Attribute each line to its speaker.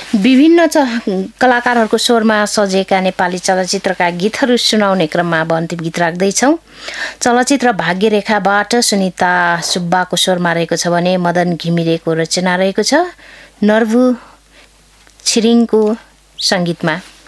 Speaker 1: विभिन्न कलाकारहरूको स्वरमा सजिएका नेपाली चलचित्रका गीतहरू सुनाउने क्रममा अब अन्तिम गीत राख्दैछौँ। चलचित्र भाग्यरेखाबाट सुनिता सुब्बाको स्वरमा रहेको छ भने मदन घिमिरेको रचना रहेको छ। नर्बु छिरिङको सङ्गीतमा